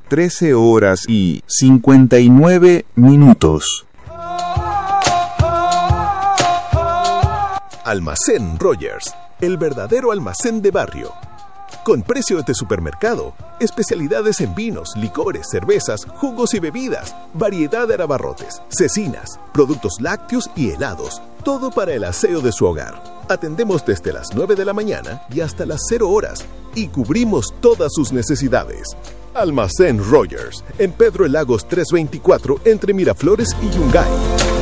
13 horas y 59 minutos. Almacén Rogers, el verdadero almacén de barrio. Con precios de supermercado, especialidades en vinos, licores, cervezas, jugos y bebidas, variedad de abarrotes, cecinas, productos lácteos y helados, todo para el aseo de su hogar. Atendemos desde las 9 de la mañana y hasta las 0 horas y cubrimos todas sus necesidades. Almacén Rogers, en Pedro Lagos 324, entre Miraflores y Yungay.